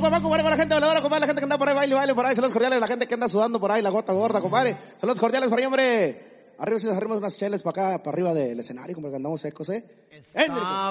Cuamán, compadre, con la gente voladora, compadre, la gente que anda por ahí, baile por ahí, saludos cordiales, la gente que anda sudando por ahí, la gota gorda, compadre, saludos cordiales por ahí, hombre. Arriba si nos arrimos unas cheles para acá, para arriba del escenario, como que andamos secos,